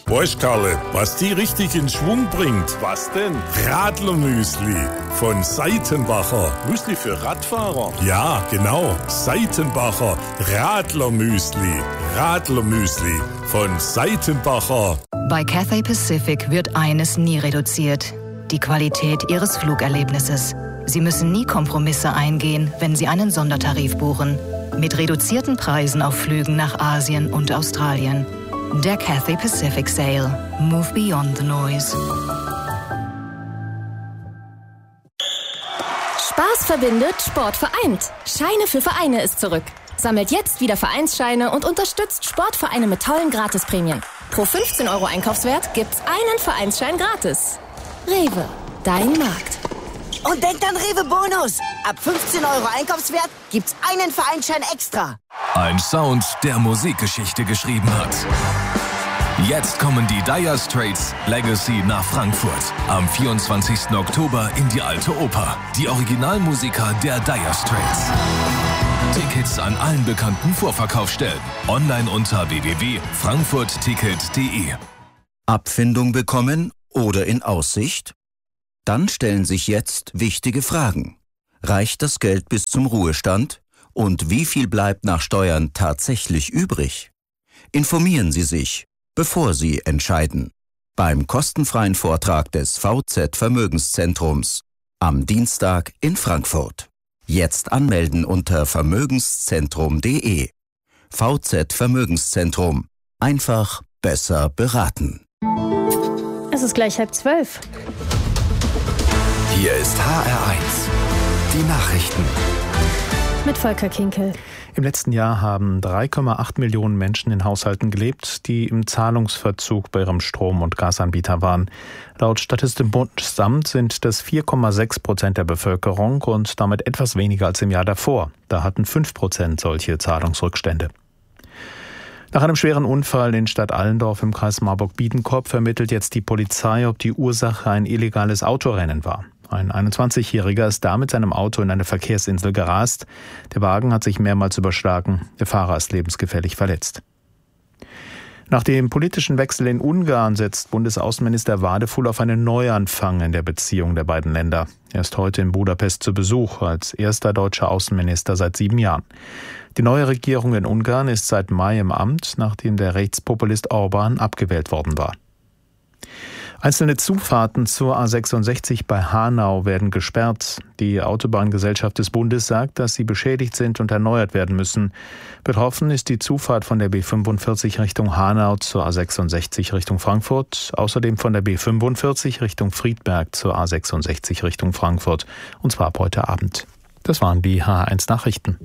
Weißt, Karle, was die richtig in Schwung bringt? Was denn? Radlermüsli von Seitenbacher. Müsli für Radfahrer? Ja, genau. Seitenbacher Radlermüsli. Radlermüsli von Seitenbacher. Bei Cathay Pacific wird eines nie reduziert: die Qualität Ihres Flugerlebnisses. Sie müssen nie Kompromisse eingehen, wenn Sie einen Sondertarif buchen. Mit reduzierten Preisen auf Flügen nach Asien und Australien. Der Cathay Pacific Sale. Move beyond the noise. Spaß verbindet, Sport vereint. Scheine für Vereine ist zurück. Sammelt jetzt wieder Vereinsscheine und unterstützt Sportvereine mit tollen Gratisprämien. Pro 15 € Einkaufswert gibt's einen Vereinsschein gratis. Rewe, dein Markt. Und denkt an Rewe Bonus. Ab 15 € Einkaufswert gibt's einen Vereinsschein extra. Ein Sound, der Musikgeschichte geschrieben hat. Jetzt kommen die Dire Straits Legacy nach Frankfurt. Am 24. Oktober in die Alte Oper. Die Originalmusiker der Dire Straits. Tickets an allen bekannten Vorverkaufsstellen. Online unter www.frankfurtticket.de. Abfindung bekommen oder in Aussicht? Dann stellen sich jetzt wichtige Fragen. Reicht das Geld bis zum Ruhestand? Und wie viel bleibt nach Steuern tatsächlich übrig? Informieren Sie sich, bevor Sie entscheiden. Beim kostenfreien Vortrag des VZ Vermögenszentrums am Dienstag in Frankfurt. Jetzt anmelden unter vermögenszentrum.de. VZ Vermögenszentrum. Einfach besser beraten. Es ist gleich 11:30. Hier ist HR1. Die Nachrichten. Mit Volker Kinkel. Im letzten Jahr haben 3,8 Millionen Menschen in Haushalten gelebt, die im Zahlungsverzug bei ihrem Strom- und Gasanbieter waren. Laut Statistischem Bundesamt sind das 4,6% der Bevölkerung und damit etwas weniger als im Jahr davor. Da hatten 5% solche Zahlungsrückstände. Nach einem schweren Unfall in Stadt Allendorf im Kreis Marburg-Biedenkopf ermittelt jetzt die Polizei, ob die Ursache ein illegales Autorennen war. Ein 21-Jähriger ist da mit seinem Auto in eine Verkehrsinsel gerast. Der Wagen hat sich mehrmals überschlagen. Der Fahrer ist lebensgefährlich verletzt. Nach dem politischen Wechsel in Ungarn setzt Bundesaußenminister Wadefuhl auf einen Neuanfang in der Beziehung der beiden Länder. Er ist heute in Budapest zu Besuch, als erster deutscher Außenminister seit 7 Jahren. Die neue Regierung in Ungarn ist seit Mai im Amt, nachdem der Rechtspopulist Orbán abgewählt worden war. Einzelne Zufahrten zur A66 bei Hanau werden gesperrt. Die Autobahngesellschaft des Bundes sagt, dass sie beschädigt sind und erneuert werden müssen. Betroffen ist die Zufahrt von der B45 Richtung Hanau zur A66 Richtung Frankfurt, außerdem von der B45 Richtung Friedberg zur A66 Richtung Frankfurt, und zwar ab heute Abend. Das waren die HR1 Nachrichten.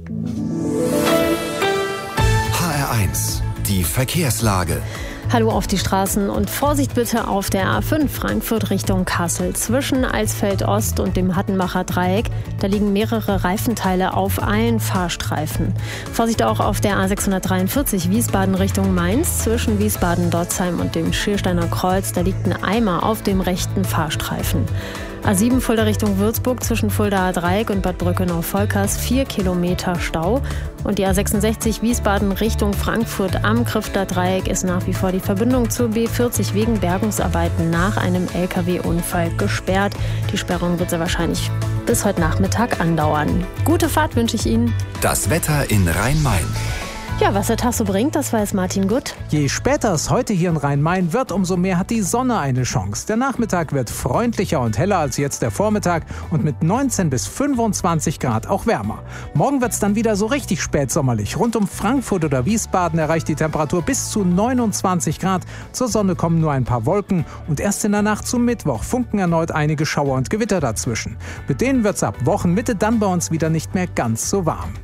HR1, die Verkehrslage. Hallo auf die Straßen und Vorsicht bitte auf der A5 Frankfurt Richtung Kassel. Zwischen Eisfeld Ost und dem Hattenbacher Dreieck, da liegen mehrere Reifenteile auf allen Fahrstreifen. Vorsicht auch auf der A643 Wiesbaden Richtung Mainz. Zwischen Wiesbaden-Dotzheim und dem Schiersteiner Kreuz, da liegt ein Eimer auf dem rechten Fahrstreifen. A7 Fulda Richtung Würzburg zwischen Fuldaer Dreieck und Bad Brückenau-Volkers 4 Kilometer Stau. Und die A66 Wiesbaden Richtung Frankfurt am Krifter Dreieck ist nach wie vor die Verbindung zur B40 wegen Bergungsarbeiten nach einem LKW-Unfall gesperrt. Die Sperrung wird sehr wahrscheinlich bis heute Nachmittag andauern. Gute Fahrt wünsche ich Ihnen. Das Wetter in Rhein-Main. Ja, was der Tag so bringt, das weiß Martin Gutt. Je später es heute hier in Rhein-Main wird, umso mehr hat die Sonne eine Chance. Der Nachmittag wird freundlicher und heller als jetzt der Vormittag und mit 19 bis 25 Grad auch wärmer. Morgen wird es dann wieder so richtig spätsommerlich. Rund um Frankfurt oder Wiesbaden erreicht die Temperatur bis zu 29 Grad. Zur Sonne kommen nur ein paar Wolken und erst in der Nacht zum Mittwoch funken erneut einige Schauer und Gewitter dazwischen. Mit denen wird es ab Wochenmitte dann bei uns wieder nicht mehr ganz so warm.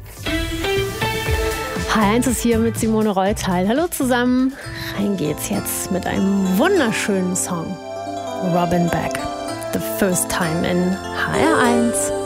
HR1 ist hier mit Simone Reuteil. Hallo zusammen. Rein geht's jetzt mit einem wunderschönen Song. Robin Beck. The First Time in HR1.